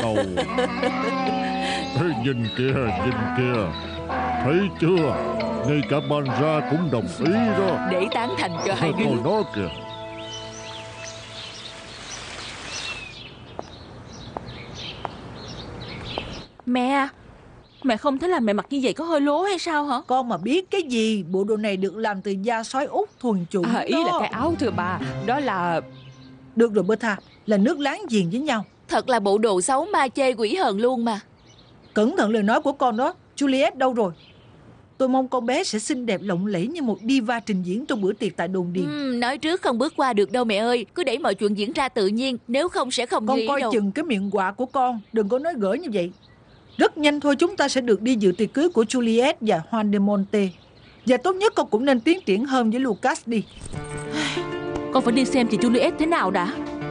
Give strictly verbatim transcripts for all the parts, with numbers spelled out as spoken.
đầu. Ê, nhìn kìa, nhìn kìa. Thấy chưa? Ngay cả Banra cũng đồng ý đó. Để tán thành cho hai đứa. Còn nó kìa. Mẹ, mẹ không thấy là mẹ mặc như vậy có hơi lố hay sao hả? Con mà biết cái gì, bộ đồ này được làm từ da sói Úc thuần chủng À, ý đó. là cái áo thưa bà. Đó là... Được rồi Bertha, là nước láng giềng với nhau. Thật là bộ đồ xấu ma chê quỷ hờn luôn mà. Cẩn thận lời nói của con đó. Juliet đâu rồi? Tôi mong con bé sẽ xinh đẹp lộng lẫy như một diva trình diễn trong bữa tiệc tại đồn điền. uhm, Nói trước không bước qua được đâu mẹ ơi. Cứ để mọi chuyện diễn ra tự nhiên. Nếu không sẽ không Con nghĩ coi đâu. chừng cái miệng quạ của con. Đừng có nói gởi như vậy. Rất nhanh thôi chúng ta sẽ được đi dự tiệc cưới của Juliet và Juan de Monte. Và tốt nhất con cũng nên tiến triển hơn với Lucas đi. Con phải đi xem chị Juliet thế nào đã.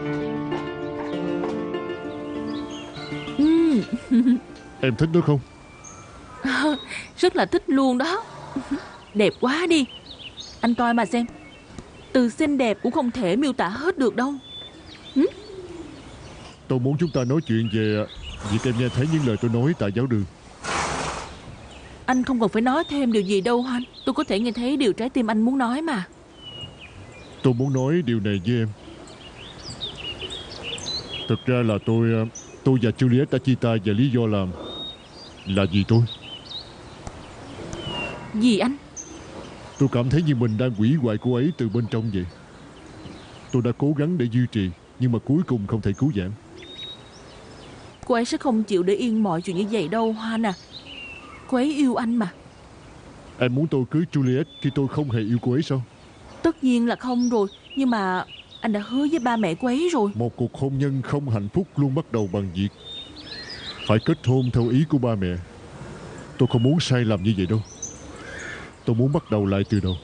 uhm. Em thích nó không? Rất là thích luôn đó. Đẹp quá đi. Anh coi mà xem. Từ xinh đẹp cũng không thể miêu tả hết được đâu. Hử? Tôi muốn chúng ta nói chuyện về việc em nghe thấy những lời tôi nói tại giáo đường. Anh không cần phải nói thêm điều gì đâu Hoan. Tôi có thể nghe thấy điều trái tim anh muốn nói mà. Tôi muốn nói điều này với em. Thực ra là tôi Tôi và Juliet đã chia tay. Và lý do làm là vì tôi Gì anh? Tôi cảm thấy như mình đang hủy hoại cô ấy từ bên trong vậy. Tôi đã cố gắng để duy trì, nhưng mà cuối cùng không thể cứu vãn. Cô ấy sẽ không chịu để yên mọi chuyện như vậy đâu Hoan à. Cô ấy yêu anh mà. Em muốn tôi cưới Juliet khi tôi không hề yêu cô ấy sao? Tất nhiên là không rồi. Nhưng mà anh đã hứa với ba mẹ cô ấy rồi. Một cuộc hôn nhân không hạnh phúc luôn bắt đầu bằng việc phải kết hôn theo ý của ba mẹ. Tôi không muốn sai lầm như vậy đâu. Tôi muốn bắt đầu lại từ đầu.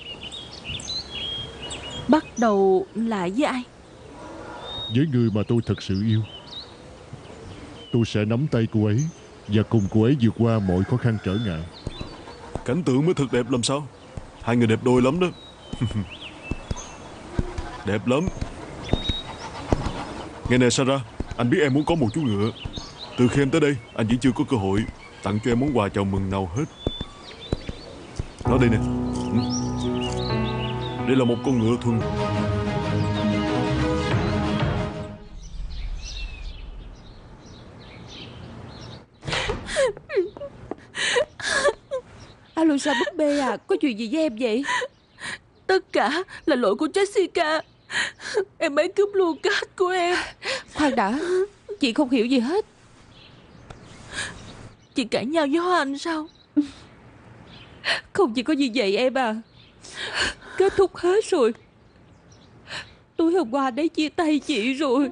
Bắt đầu lại với ai? Với người mà tôi thật sự yêu. Tôi sẽ nắm tay cô ấy và cùng cô ấy vượt qua mọi khó khăn trở ngại. Cảnh tượng mới thật đẹp làm sao. Hai người đẹp đôi lắm đó. Đẹp lắm. Nghe nè Sarah, anh biết em muốn có một chú ngựa. Từ khi em tới đây, anh vẫn chưa có cơ hội tặng cho em món quà chào mừng nào hết. Nó đây nè. Ừ. Đây là một con ngựa thuần. Alo sao búp bê à? Có chuyện gì với em vậy? Tất cả là lỗi của Jessica. Em ấy cướp Lucas của em. Khoan đã, chị không hiểu gì hết. Chị cãi nhau với Hoan sao? Không chỉ có như vậy em à. Kết thúc hết rồi. Tối hôm qua đấy chia tay chị rồi.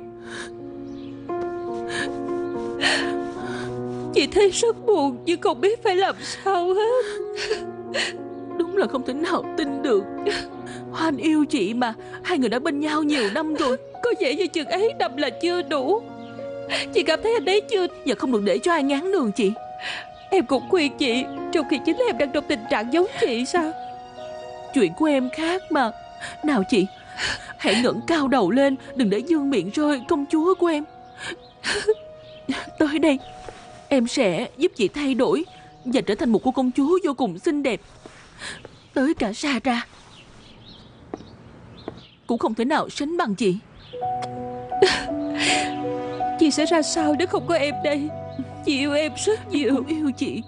Chị thấy rất buồn nhưng không biết phải làm sao hết. Đúng là không thể nào tin được. Hoan yêu chị mà. Hai người đã bên nhau nhiều năm rồi. Có vẻ như chừng ấy năm là chưa đủ. Chị cảm thấy anh ấy chưa. Giờ không được để cho ai ngán đường chị. Em cũng khuyên chị, trong khi chính em đang trong tình trạng giống chị sao? Chuyện của em khác mà. Nào chị, hãy ngẩng cao đầu lên. Đừng để dương miệng rơi công chúa của em. Tới đây, em sẽ giúp chị thay đổi và trở thành một cô công chúa vô cùng xinh đẹp. Tới cả Sarah cũng không thể nào sánh bằng chị. Chị sẽ ra sao nếu không có em đây? Chị yêu em rất nhiều. Cũng yêu chị.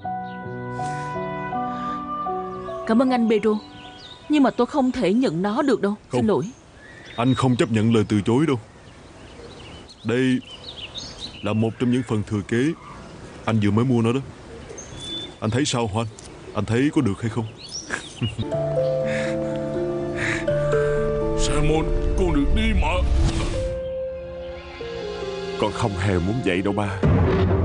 Cảm ơn anh Pedro, nhưng mà tôi không thể nhận nó được đâu. Không. Xin lỗi. Anh không chấp nhận lời từ chối đâu. Đây là một trong những phần thừa kế anh vừa mới mua nó đó. Anh thấy sao Hoan? Anh thấy có được hay không? Simon, con được đi mà. Con không hề muốn vậy đâu ba.